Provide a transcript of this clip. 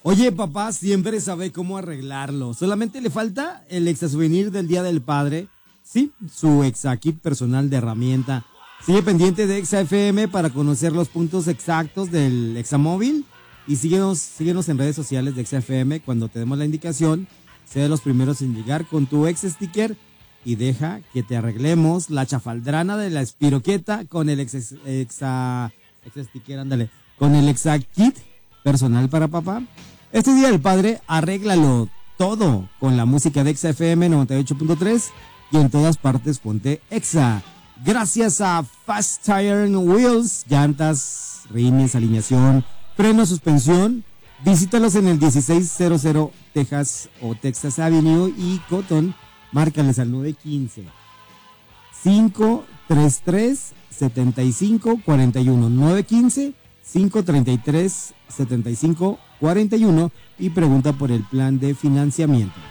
Oye, papá siempre sabe cómo arreglarlo. Solamente le falta el Exa Souvenir del Día del Padre. Sí, su Exa Kit personal de herramienta. Sigue pendiente de Exa FM para conocer los puntos exactos del Exa Móvil. Y síguenos en redes sociales de Exa FM cuando te demos la indicación. Sé de los primeros en llegar con tu Exa Sticker y deja que te arreglemos la chafaldrana de la espiroqueta con el Exa Sticker, ándale, con el Exa Kit personal para papá. Este Día del Padre, arréglalo todo con la música de Exa FM 98.3 y en todas partes ponte Exa. Gracias a Fast Tire and Wheels, llantas, rines, alineación, freno, suspensión. Visítalos en el 1600 Texas o Texas Avenue y Cotton. Márcales al 915 533 7541 915 533 7541 y pregunta por el plan de financiamiento.